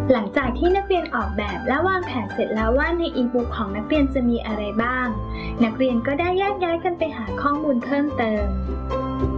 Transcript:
หลังจากที่นักเรียนออกแบบและวางแผนเสร็จแล้วว่าในอีบุ๊กของนักเรียนจะมีอะไรบ้างนักเรียนก็ได้แยกย้ายกันไปหาข้อมูลเพิ่มเติม